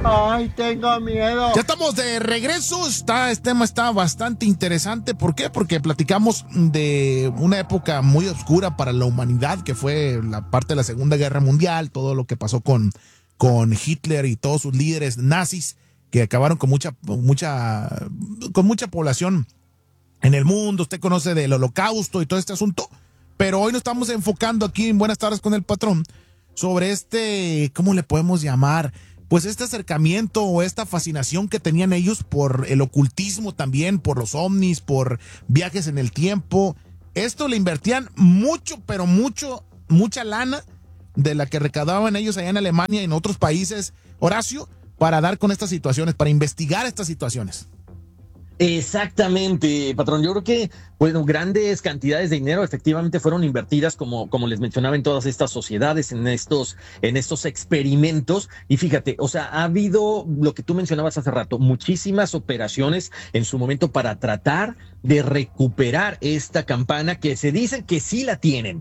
Ay, tengo miedo. Ya estamos de regreso. Este tema está bastante interesante. ¿Por qué? Porque platicamos de una época muy oscura para la humanidad, que fue la parte de la Segunda Guerra Mundial, todo lo que pasó con Hitler y todos sus líderes nazis que acabaron con mucha población en el mundo. Usted conoce del Holocausto y todo este asunto. Pero hoy nos estamos enfocando aquí en Buenas Tardes con el Patrón sobre ¿cómo le podemos llamar? Pues este acercamiento o esta fascinación que tenían ellos por el ocultismo también, por los ovnis, por viajes en el tiempo. Esto le invertían mucho, pero mucha lana de la que recaudaban ellos allá en Alemania y en otros países, Horacio, para dar con estas situaciones, para investigar estas situaciones. Exactamente, patrón. Yo creo que, bueno, grandes cantidades de dinero efectivamente fueron invertidas, como les mencionaba, en todas estas sociedades, en estos experimentos. Y fíjate, o sea, ha habido lo que tú mencionabas hace rato, muchísimas operaciones en su momento para tratar de recuperar esta campana que se dice que sí la tienen.